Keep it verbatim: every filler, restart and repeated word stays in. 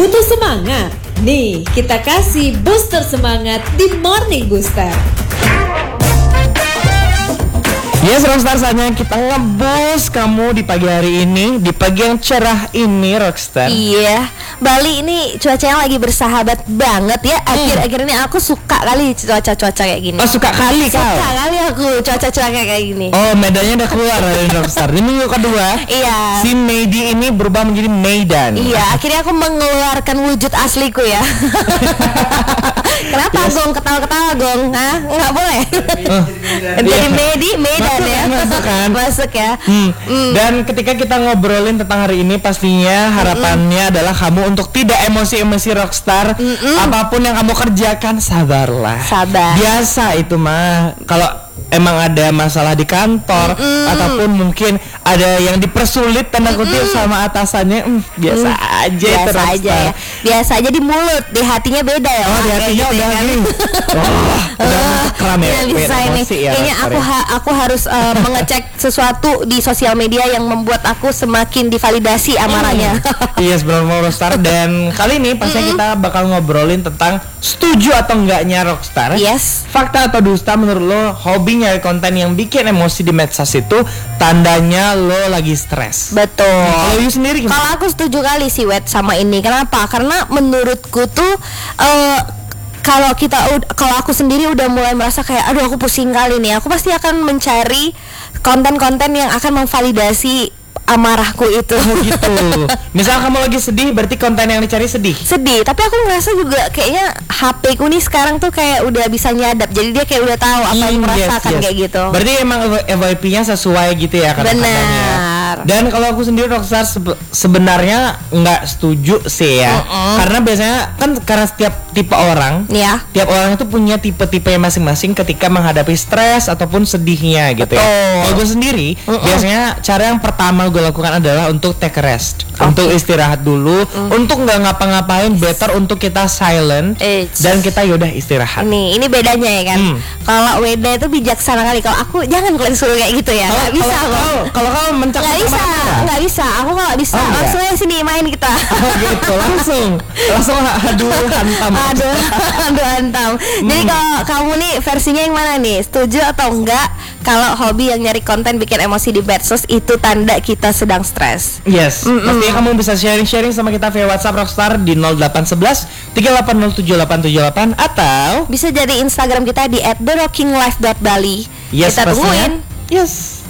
Butuh semangat? Nih, kita kasih booster semangat di Morning Booster. Yes, Rockstar, saatnya kita nge-boost kamu di pagi hari ini, di pagi yang cerah ini, Rockstar. Iya, Bali ini cuacanya lagi bersahabat banget ya. Akhir-akhir ini aku suka kali cuaca-cuaca kayak gini. Oh, suka kali kau? Suka kali aku cuaca-cuaca kayak gini. Oh, medannya udah keluar dari Rockstar. Di minggu kedua, iya, si Meidi ini berubah menjadi Medan. Iya, akhirnya aku mengeluarkan wujud asliku ya. Kenapa yes. Gong ketawa-ketawa Gong? Hah? Nggak boleh. Oh, jadi Meidi, Medan masuk, ya. Masuk kan? Masuk ya. Hmm. Hmm. Dan ketika kita ngobrolin tentang hari ini, pastinya harapannya Mm-mm. adalah kamu untuk tidak emosi-emosi Rockstar. Mm-mm. Apapun yang kamu kerjakan, sabarlah. Sabar. Biasa itu mah. Kalau emang ada masalah di kantor Mm-mm. ataupun mungkin ada yang dipersulit tanda kutip Mm-mm. sama atasannya, mm, biasa mm. aja. Biasa aja ya. Biasa aja di mulut, di hatinya beda ya. Oh, di hatinya udah kan? gini. Oh, udah keram ya. Bisa ini. Ya, kayaknya aku ha- aku harus uh, mengecek sesuatu di sosial media yang membuat aku semakin divalidasi amarahnya. Iya, sebelum Rockstar, dan kali ini pastinya kita bakal ngobrolin tentang setuju atau enggaknya Rockstar. Yes. Fakta atau dusta menurut lo, hobi nyari konten yang bikin emosi di medsos itu tandanya lo lagi stres. Betul. Kalau you sendiri gimana? Kalau aku setuju kali sih Wet sama ini. Kenapa? Karena menurutku tuh uh, kalau kita kalau aku sendiri udah mulai merasa kayak aduh aku pusing kali nih, aku pasti akan mencari konten-konten yang akan memvalidasi amarahku itu. Oh gitu. Misal kamu lagi sedih, berarti konten yang dicari sedih. Sedih, tapi aku ngerasa juga kayaknya H P ku nih sekarang tuh kayak udah bisa nyadap. Jadi dia kayak udah tahu apa yang mm, merasakan yes, yes. kayak gitu. Berarti emang F Y P-nya sesuai gitu ya kadang-kadangnya. Dan kalau aku sendiri Rockstar sebe- sebenarnya nggak setuju sih ya. Uh-uh. Karena biasanya kan karena setiap tipe orang, ya. Tiap orang itu punya tipe-tipe masing-masing ketika menghadapi stres ataupun sedihnya gitu ya. Kalau gue sendiri, uh-uh. biasanya cara yang pertama gue lakukan adalah untuk take a rest, okay. untuk istirahat dulu, mm. untuk nggak ngapa-ngapain, better untuk kita silent It's. dan kita yaudah istirahat. Ini ini bedanya ya kan. Mm. Kalau Weda itu bijaksana kali. Kalau aku jangan kalian suruh kayak gitu ya. Nggak bisa kalau kalau kamu mencak nggak bisa, nggak bisa. Aku kalau bisa oh, langsung aja sini main kita. Oh gitu, langsung langsung aduh hantam. Aduh, aduh hantam. Mm. Jadi kalau kamu nih versinya yang mana nih? Setuju atau enggak? Kalau hobi yang nyari konten bikin emosi di medsos itu tanda kita sedang stres. Yes. Mm-mm. Pastinya kamu bisa sharing-sharing sama kita via WhatsApp Rockstar di nol delapan satu satu tiga delapan nol tujuh delapan tujuh delapan atau bisa jadi Instagram kita di at the rocking life dot bali. Yes, kita tungguin. Yes.